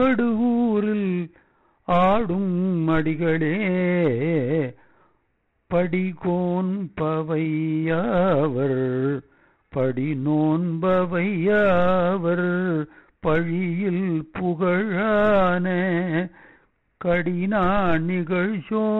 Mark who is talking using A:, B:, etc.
A: படுகூரில் ஆடும் அடிகளே படிகோன் பவையாவர் படி நோன்பவையாவர் பழியில் புகழான கடினா நிகழ்ச்சோ